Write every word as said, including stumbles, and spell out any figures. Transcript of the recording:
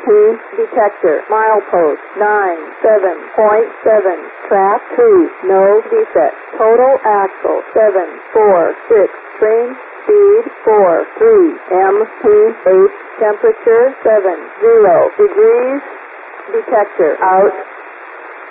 P detector. Milepost nine seven point seven. Track two. No defect. Total axle seven four six. Spring speed four three. M P eight. Temperature seven zero degrees. Detector out.